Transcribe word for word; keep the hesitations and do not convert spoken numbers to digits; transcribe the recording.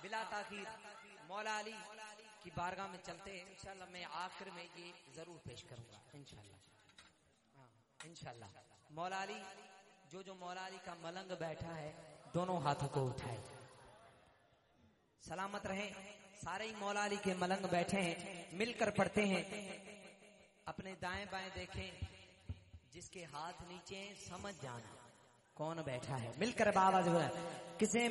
बिला ताखीर मौला अली की बारगाह में चलते हैं। इंशाल्लाह मैं आखिर में ये जरूर पेश करूंगा इंशाल्लाह। हाँ इंशाल्लाह। मौला अली जो जो मौला अली का मलंग बैठा है दोनों हाथों को उठाए, सलामत रहें। सारे ही मौला अली के मलंग बैठे हैं, मिलकर पढ़ते हैं। अपने दाएं बाएं देखें, जिसके हाथ नीचे समझ जाना कौन बैठा है। मिलकर बाबा जो है किसे